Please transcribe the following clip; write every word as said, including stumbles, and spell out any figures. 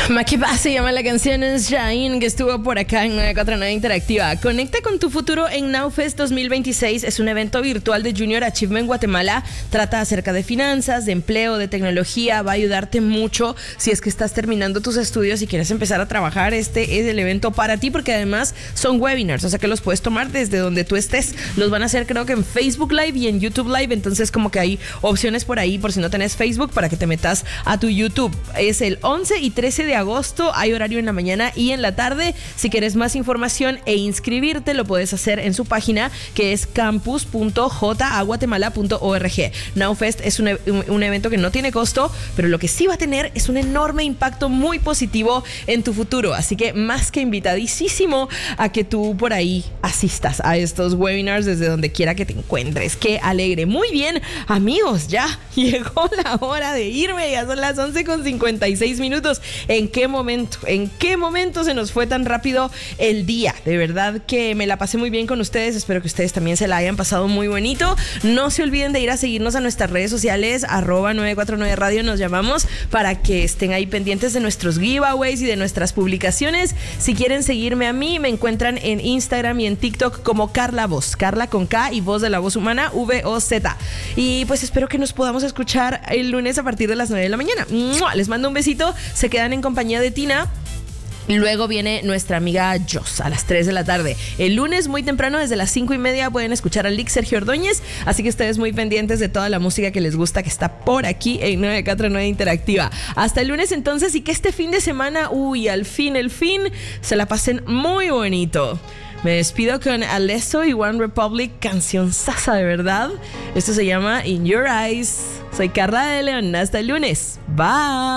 Maqueba se llama la canción, es Shine, que estuvo por acá en nueve cuatro nueve Interactiva. Conecta con tu futuro en NowFest dos mil veintiséis. Es un evento virtual de Junior Achievement Guatemala. Trata acerca de finanzas, de empleo, de tecnología. Va a ayudarte mucho si es que estás terminando tus estudios y quieres empezar a trabajar. Este es el evento para ti, porque además son webinars, o sea que los puedes tomar desde donde tú estés. Los van a hacer creo que en Facebook Live y en YouTube Live, entonces como que hay opciones por ahí, por si no tenés Facebook, para que te metas a tu YouTube. Es el once y trece de agosto, hay horario en la mañana y en la tarde. Si quieres más información e inscribirte, lo puedes hacer en su página, que es campus punto j a guatemala punto org. NowFest es un, un, un evento que no tiene costo, pero lo que sí va a tener es un enorme impacto muy positivo en tu futuro, así que más que invitadísimo a que tú por ahí asistas a estos webinars desde donde quiera que te encuentres. ¡Qué alegre! Muy bien, amigos, ya llegó la hora de irme, ya son las once con cincuenta y seis minutos. ¿En qué momento, en qué momento se nos fue tan rápido el día? De verdad que me la pasé muy bien con ustedes, espero que ustedes también se la hayan pasado muy bonito. No se olviden de ir a seguirnos a nuestras redes sociales, arroba nueve cuatro nueve radio nos llamamos, para que estén ahí pendientes de nuestros giveaways y de nuestras publicaciones. Si quieren seguirme a mí, me encuentran en Instagram y en TikTok como Carla Voz, Carla con K y Voz de la Voz Humana, V O Z. Y pues espero que nos podamos escuchar el lunes a partir de las nueve de la mañana. ¡Mua! Les mando un besito, se quedan en compañía de Tina. Luego viene nuestra amiga Joss a las tres de la tarde. El lunes muy temprano, desde las cinco y media, pueden escuchar al Lick Sergio Ordóñez. Así que ustedes muy pendientes de toda la música que les gusta, que está por aquí en nueve cuatro nueve Interactiva. Hasta el lunes entonces, y que este fin de semana, uy, al fin, el fin, se la pasen muy bonito. Me despido con Alesso y One Republic, canción sasa de verdad. Esto se llama In Your Eyes. Soy Carla de León. Hasta el lunes. Bye.